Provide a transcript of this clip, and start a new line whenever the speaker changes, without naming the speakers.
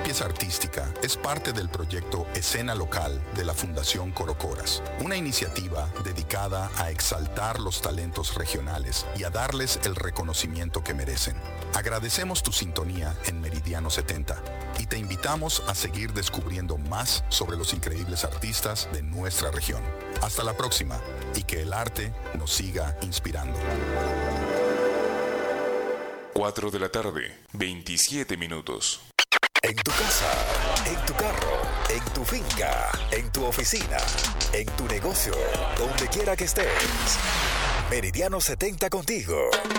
pieza artística es parte del proyecto Escena Local de la Fundación Corocoras, una iniciativa dedicada a exaltar los talentos regionales y a darles el reconocimiento que merecen. Agradecemos tu sintonía en Meridiano 70 y te invitamos a seguir descubriendo más sobre los increíbles artistas de nuestra región. Hasta la próxima y que el arte nos siga inspirando.
4 de la tarde, 27 minutos.
En tu casa, en tu carro, en tu finca, en tu oficina, en tu negocio, donde quiera que estés. Meridiano 70 contigo.